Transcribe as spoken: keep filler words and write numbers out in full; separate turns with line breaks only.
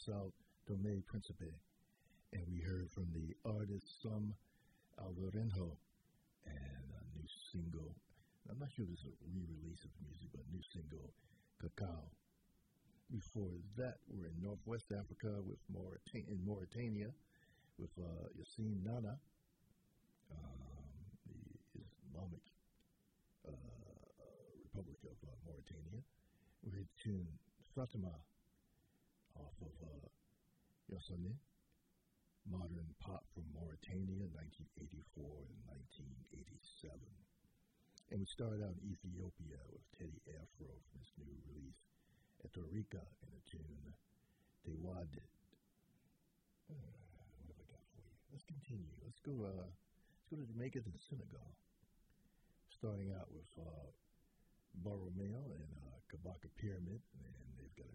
Sao Tome Principe. And we heard from the artist Sam Alvarenjo and a new single. I'm not sure if it's a re-release of music, but a new single, Cacao. Before that, we're in Northwest Africa with Mauritania, in Mauritania with uh, Yassine Nana, um, the Islamic uh, Republic of uh, Mauritania. We heard tune Fatima off of uh, Yassine, modern pop from Mauritania, nineteen eighty-four and nineteen eighty-seven. And we started out in Ethiopia with Teddy Afro from his new release, Etorika, and the tune Tewadid. Uh, what have I got for you? Let's continue. Let's go. Uh, let's go to Jamaica to the Senegal. Starting out with uh, Borromeo and uh, Kabaka Pyramid, and they've got